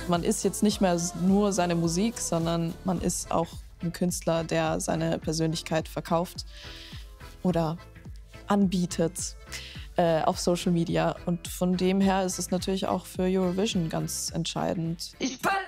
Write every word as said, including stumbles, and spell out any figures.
Man ist jetzt nicht mehr nur seine Musik, sondern man ist auch ein Künstler, der seine Persönlichkeit verkauft oder anbietet äh, auf Social Media. Und von dem her ist es natürlich auch für Eurovision ganz entscheidend. Ich fall